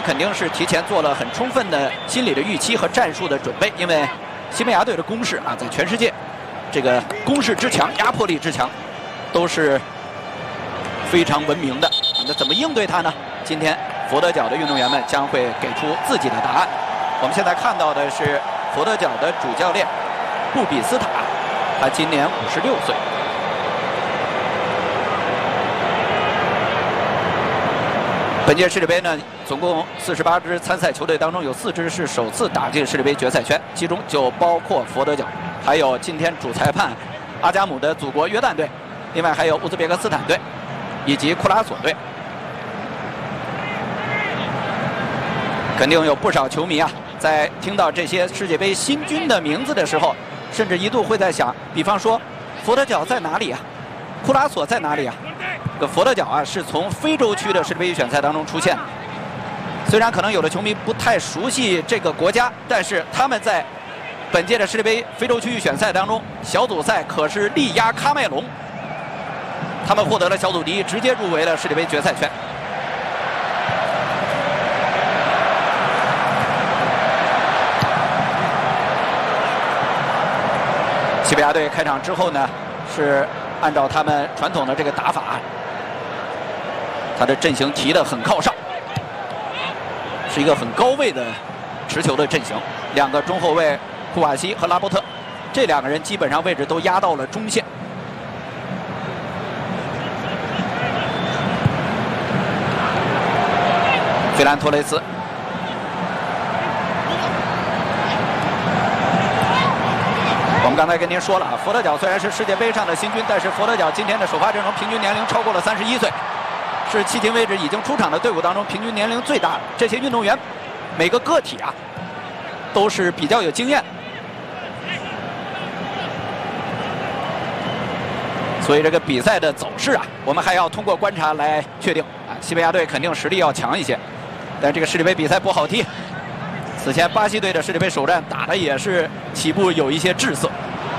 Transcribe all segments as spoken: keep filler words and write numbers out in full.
肯定是提前做了很充分的心理的预期和战术的准备，因为西班牙队的攻势啊，在全世界这个攻势之强、压迫力之强，都是非常闻名的。那怎么应对它呢？今天佛得角的运动员们将会给出自己的答案。我们现在看到的是佛得角的主教练布比斯塔，他今年五十六岁。本届世界杯呢，总共四十八支参赛球队当中，有四支是首次打进世界杯决赛圈，其中就包括佛得角，还有今天主裁判阿加姆的祖国约旦队，另外还有乌兹别克斯坦队以及库拉索队。肯定有不少球迷啊，在听到这些世界杯新军的名字的时候，甚至一度会在想，比方说佛得角在哪里啊？库拉索在哪里啊？这个佛得角啊，是从非洲区的世界杯预选赛当中出现的。虽然可能有的球迷不太熟悉这个国家，但是他们在本届的世界杯非洲区预选赛当中，小组赛可是力压喀麦隆，他们获得了小组第一，直接入围了世界杯决赛圈。西班牙队开场之后呢，是按照他们传统的这个打法，他的阵型提得很靠上，是一个很高位的持球的阵型。两个中后卫库瓦西和拉波特，这两个人基本上位置都压到了中线。费兰托雷斯。我们刚才跟您说了啊，佛得角虽然是世界杯上的新军，但是佛得角今天的首发阵容平均年龄超过了三十一岁，是迄今为止已经出场的队伍当中平均年龄最大的。这些运动员每个个体啊，都是比较有经验，所以这个比赛的走势啊，我们还要通过观察来确定啊。西班牙队肯定实力要强一些，但这个世界杯比赛不好踢。此前巴西队的世界杯首战打的也是起步有一些滞涩。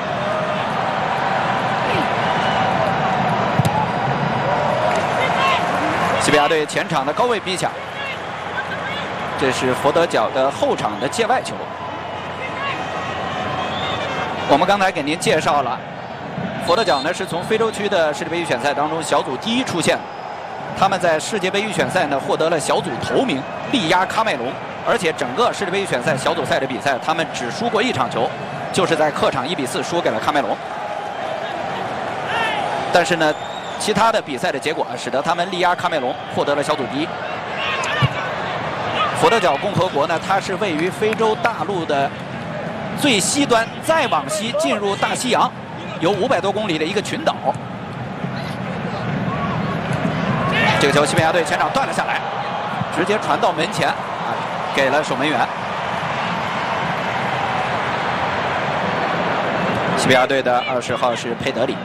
西班牙队前场的高位逼抢，这是佛得角的后场的界外球。我们刚才给您介绍了，佛得角呢是从非洲区的世界杯预选赛当中小组第一出现，他们在世界杯预选赛呢获得了小组头名，力压喀麦隆。而且整个世界杯预选赛小组赛的比赛，他们只输过一场球，就是在客场一比四输给了喀麦隆。但是呢，其他的比赛的结果使得他们力压喀麦隆，获得了小组第一。佛得角共和国呢，它是位于非洲大陆的最西端，再往西进入大西洋，有五百多公里的一个群岛。这个球西班牙队前场断了下来，直接传到门前。给了守门员。西班牙队的二十号是佩德里。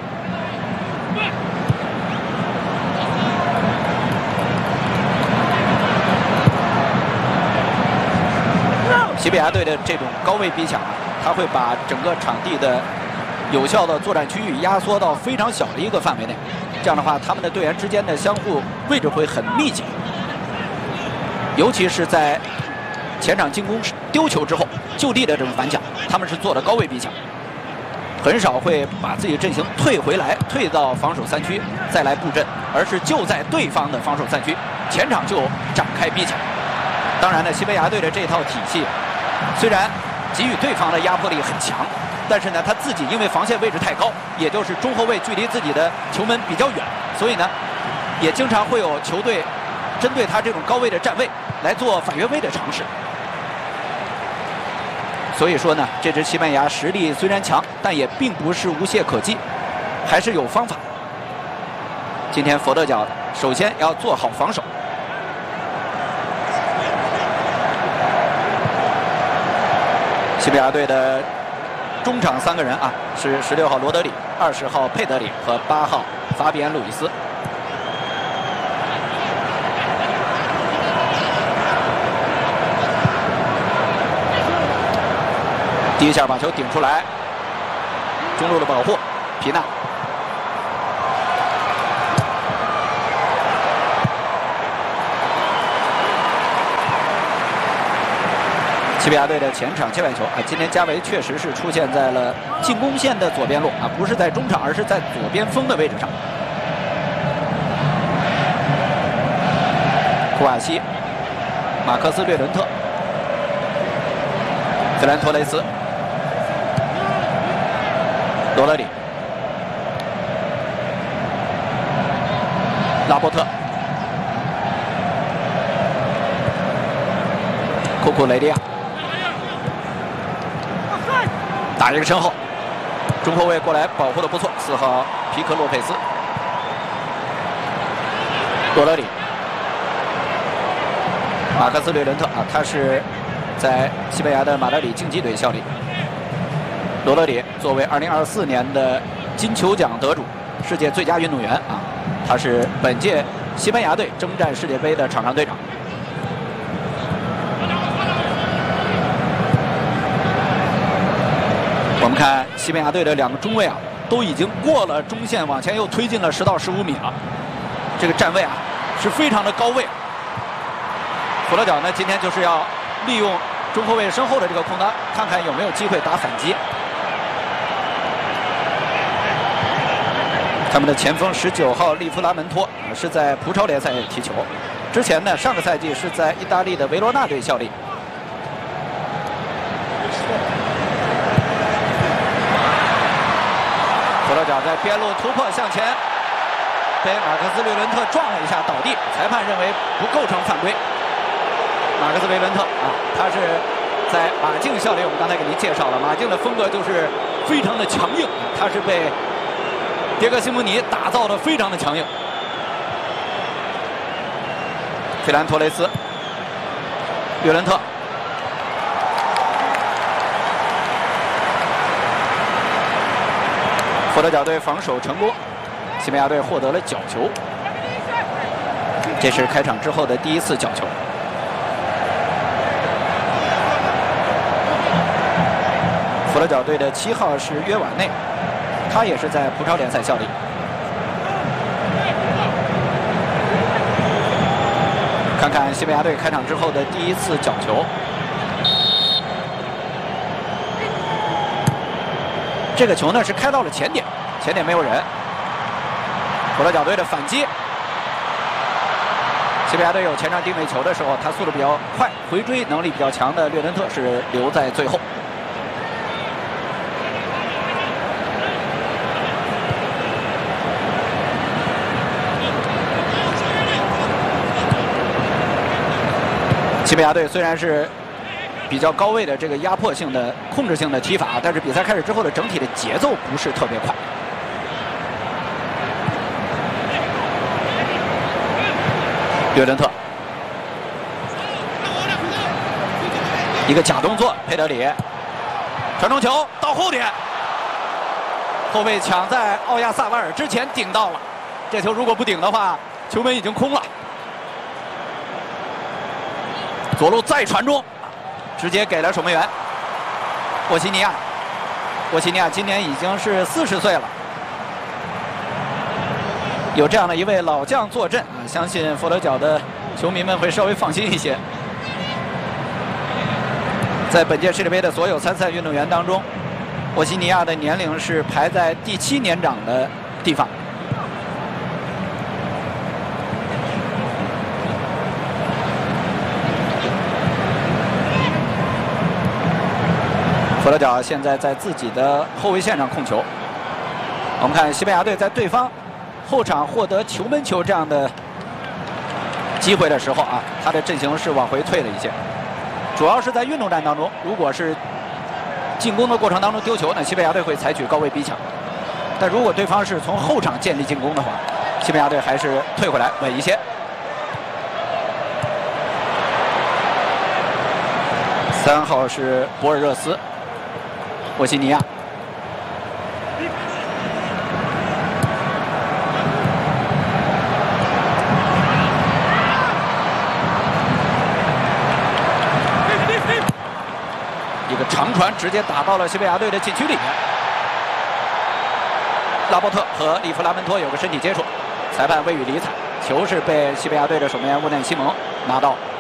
西班牙队的这种高位逼抢啊，他会把整个场地的有效的作战区域压缩到非常小的一个范围内。这样的话，他们的队员之间的相互位置会很密集。尤其是在前场进攻丢球之后，就地的这种反抢，他们是做的高位逼抢，很少会把自己阵型退回来，退到防守三区再来布阵，而是就在对方的防守三区前场就展开逼抢。当然呢，西班牙队的这套体系虽然给予对方的压迫力很强，但是呢，他自己因为防线位置太高，也就是中后卫距离自己的球门比较远，所以呢，也经常会有球队针对他这种高位的站位来做反越位的尝试。所以说呢，这支西班牙实力虽然强，但也并不是无懈可击，还是有方法。今天佛得角首先要做好防守。西班牙队的中场三个人啊，是十六号罗德里、二十号佩德里和八号法比安路易斯。第一下把球顶出来，中路的保护，皮纳。 西班牙队的前场界外球啊，今天加维确实是出现在了进攻线的左边路啊，不是在中场，而是在左边锋的位置上。库瓦西、马克斯·略伦特、费兰托雷斯、罗德里、拉波特、库库雷利亚。 打一个身后，中后卫过来保护的不错，四号皮克洛佩斯，罗德里，马克斯略伦特啊，他是在西班牙的马德里竞技队效力。罗德里作为二零二四年的金球奖得主、世界最佳运动员啊，他是本届西班牙队征战世界杯的场上队长。 我们看西班牙队的两个中卫啊，都已经过了中线，往前又推进了十到十五米了。这个站位啊是非常的高位。佛罗角呢，今天就是要利用中后卫身后的这个空当，看看有没有机会打反击。他们的前锋十九号利弗拉门托啊是在葡超联赛踢球，之前呢上个赛季是在意大利的维罗纳队效力。 佛罗角在边路突破向前，被马克斯·略伦特撞了一下倒地，裁判认为不构成犯规。马克斯·略伦特啊，他是在马竞效力，我们刚才给您介绍了，马竞的风格就是非常的强硬，他是被迭戈·西蒙尼打造的非常的强硬。费兰托雷斯、略伦特。 佛罗角队防守成功，西班牙队获得了角球，这是开场之后的第一次角球。佛罗角队的七号是约瓦内，他也是在葡超联赛效力。看看西班牙队开场之后的第一次角球。 这个球呢是开到了前点，前点没有人。佛罗角队的反击，西班牙队有前场定位球的时候，他速度比较快，回追能力比较强的略伦特是留在最后。西班牙队虽然是 比较高位的这个压迫性的、控制性的踢法，但是比赛开始之后的整体的节奏不是特别快。略伦特，一个假动作，佩德里传中球到后点，后卫抢在奥亚萨瓦尔之前顶到了，这球如果不顶的话，球门已经空了。左路再传中。 直接给了守门员沃西尼亚。沃西尼亚今年已经是四十岁了，有这样的一位老将坐镇啊，相信佛罗角的球迷们会稍微放心一些。在本届世界杯的所有参赛运动员当中，沃西尼亚的年龄是排在第七年长的地方。 佛罗角现在在自己的后卫线上控球。我们看西班牙队在对方后场获得球门球这样的机会的时候啊，他的阵型是往回退了一些。主要是在运动战当中，如果是进攻的过程当中丢球，那西班牙队会采取高位逼抢。但如果对方是从后场建立进攻的话，西班牙队还是退回来稳一些。三号是博尔热斯。 沃西尼亚，一个长传直接打到了西班牙队的禁区里面。拉波特和利弗拉门托有个身体接触，裁判未予理睬，球是被西班牙队的守门员乌内西蒙拿到。